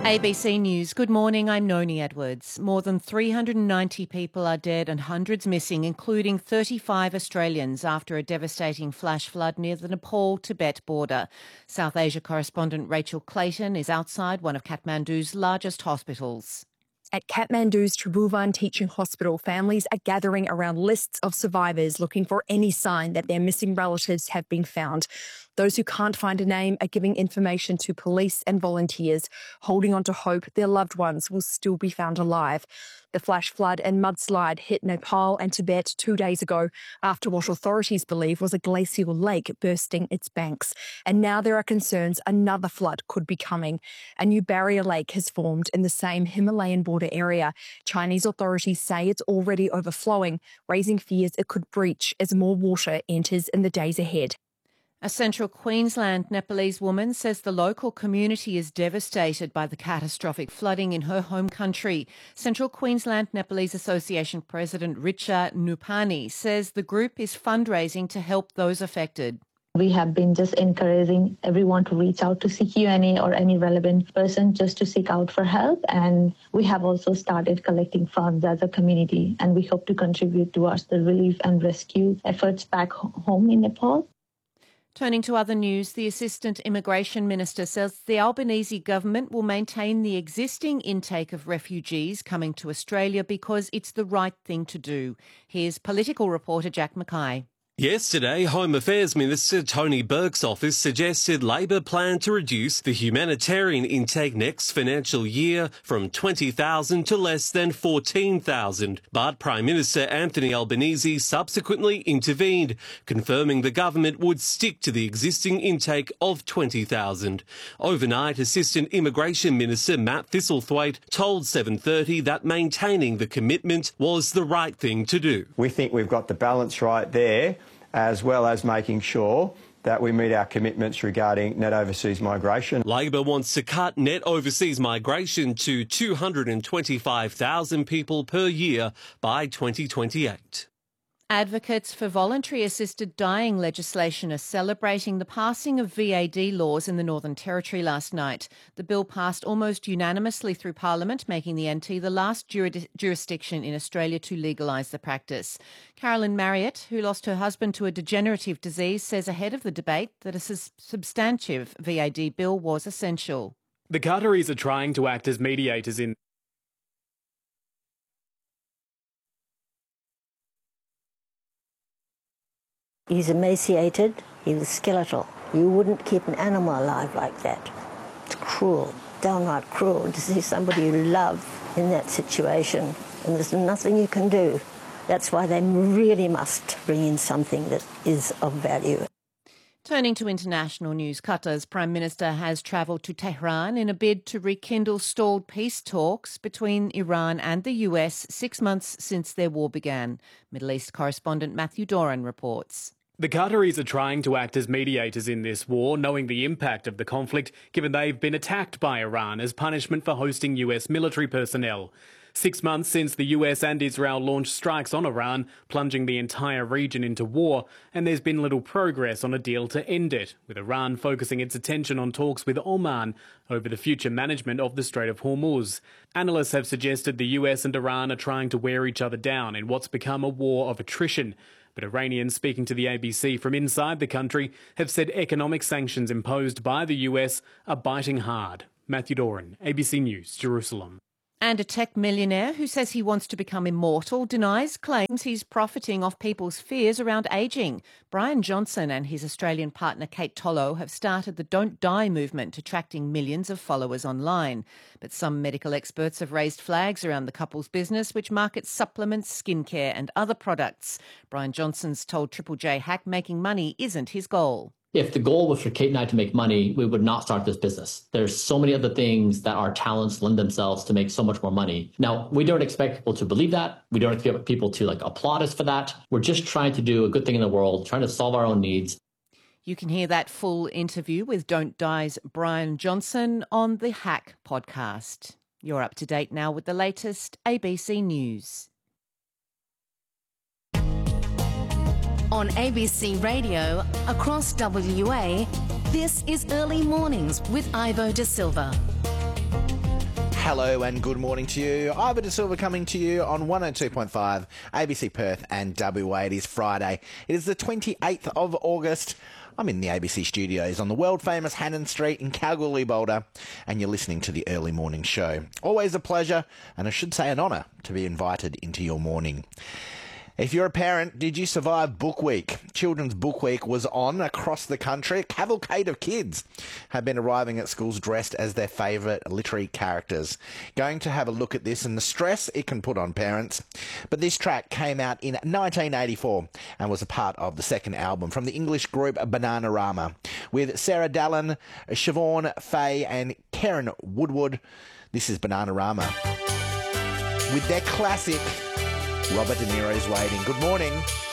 ABC News. Good morning, I'm Noni Edwards. More than 390 people are dead and hundreds missing, including 35 Australians after a devastating flash flood near the Nepal-Tibet border. South Asia correspondent Rachel Clayton is outside one of Kathmandu's largest hospitals. At Kathmandu's Tribhuvan Teaching Hospital, families are gathering around lists of survivors looking for any sign that their missing relatives have been found. Those who can't find a name are giving information to police and volunteers, holding on to hope their loved ones will still be found alive. The flash flood and mudslide hit Nepal and Tibet 2 days ago after what authorities believe was a glacial lake bursting its banks. And now there are concerns another flood could be coming. A new barrier lake has formed in the same Himalayan border area. Chinese authorities say it's already overflowing, raising fears it could breach as more water enters in the days ahead. A central Queensland Nepalese woman says the local community is devastated by the catastrophic flooding in her home country. Central Queensland Nepalese Association President Richa Nupani says the group is fundraising to help those affected. We have been just encouraging everyone to reach out to CQNA or any relevant person just to seek out for help. And we have also started collecting funds as a community, and we hope to contribute towards the relief and rescue efforts back home in Nepal. Turning to other news, the Assistant Immigration Minister says the Albanese government will maintain the existing intake of refugees coming to Australia because it's the right thing to do. Here's political reporter Jack Mackay. Yesterday, Home Affairs Minister Tony Burke's office suggested Labor plan to reduce the humanitarian intake next financial year from 20,000 to less than 14,000. But Prime Minister Anthony Albanese subsequently intervened, confirming the government would stick to the existing intake of 20,000. Overnight, Assistant Immigration Minister Matt Thistlethwaite told 7:30 that maintaining the commitment was the right thing to do. We think we've got the balance right there, as well as making sure that we meet our commitments regarding net overseas migration. Labor wants to cut net overseas migration to 225,000 people per year by 2028. Advocates for voluntary assisted dying legislation are celebrating the passing of VAD laws in the Northern Territory last night. The bill passed almost unanimously through Parliament, making the NT the last jurisdiction in Australia to legalise the practice. Carolyn Marriott, who lost her husband to a degenerative disease, says ahead of the debate that a substantive VAD bill was essential. The Qataris are trying to act as mediators in He's emaciated, he was skeletal. You wouldn't keep an animal alive like that. It's cruel, downright cruel to see somebody you love in that situation, and there's nothing you can do. That's why they really must bring in something that is of value. Turning to international news, Qatar's Prime Minister has travelled to Tehran in a bid to rekindle stalled peace talks between Iran and the US 6 months since their war began. Middle East correspondent Matthew Doran reports. The Qataris are trying to act as mediators in this war, knowing the impact of the conflict, given they've been attacked by Iran as punishment for hosting US military personnel. 6 months since the US and Israel launched strikes on Iran, plunging the entire region into war, and there's been little progress on a deal to end it, with Iran focusing its attention on talks with Oman over the future management of the Strait of Hormuz. Analysts have suggested the US and Iran are trying to wear each other down in what's become a war of attrition. But Iranians speaking to the ABC from inside the country have said economic sanctions imposed by the US are biting hard. Matthew Doran, ABC News, Jerusalem. And a tech millionaire who says he wants to become immortal denies claims he's profiting off people's fears around ageing. Brian Johnson and his Australian partner Kate Tollo have started the Don't Die movement, attracting millions of followers online. But some medical experts have raised flags around the couple's business, which markets supplements, skincare and other products. Brian Johnson's told Triple J Hack making money isn't his goal. If the goal was for Kate and I to make money, we would not start this business. There's so many other things that our talents lend themselves to make so much more money. Now, we don't expect people to believe that. We don't expect people to applaud us for that. We're just trying to do a good thing in the world, trying to solve our own needs. You can hear that full interview with Don't Die's Brian Johnson on the Hack podcast. You're up to date now with the latest ABC News. On ABC Radio, across WA, this is Early Mornings with Ivo De Silva. Hello and good morning to you. Ivor De Silva coming to you on 102.5 ABC Perth and WA. It is Friday. It is the 28th of August. I'm in the ABC studios on the world-famous Hannon Street in Kalgoorlie, Boulder, and you're listening to the Early Morning Show. Always a pleasure, and I should say an honour, to be invited into your morning. If you're a parent, did you survive Book Week? Children's Book Week was on across the country. A cavalcade of kids have been arriving at schools dressed as their favourite literary characters. Going to have a look at this and the stress it can put on parents. But this track came out in 1984 and was a part of the second album from the English group Bananarama, with Sarah Dallin, Siobhan Fay and Karen Woodward. This is Bananarama with their classic Robert De Niro's Waiting. Good morning.